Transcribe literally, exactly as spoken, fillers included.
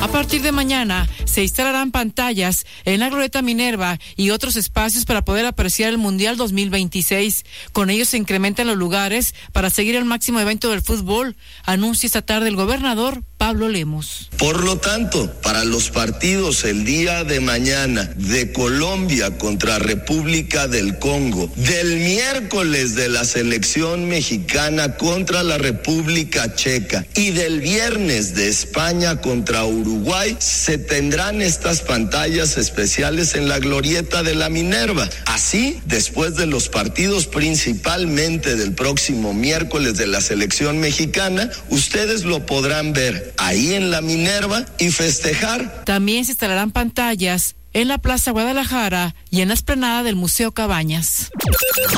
A partir de mañana se instalarán pantallas en la Glorieta Minerva y otros espacios para poder apreciar el Mundial dos mil veintiséis. Con ello se incrementan los lugares para seguir el máximo evento del fútbol, anuncia esta tarde el gobernador Pablo Lemos. Por lo tanto, para los partidos el día de mañana de Colombia contra República del Congo, del miércoles de la selección mexicana contra la República Checa y del viernes de España contra Uruguay, se tendrán estas pantallas especiales en la Glorieta de la Minerva. Así, después de los partidos principalmente del próximo miércoles de la selección mexicana, ustedes lo podrán ver ahí en la Minerva y festejar. También se instalarán pantallas en la Plaza Guadalajara y en la explanada del Museo Cabañas.